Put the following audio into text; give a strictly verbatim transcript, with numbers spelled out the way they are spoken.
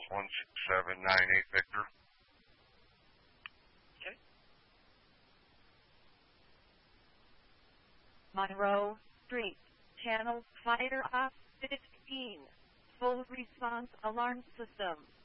one six seven nine eight Victor. Okay. Monroe Street, channel fire off fifteen. Full response alarm system.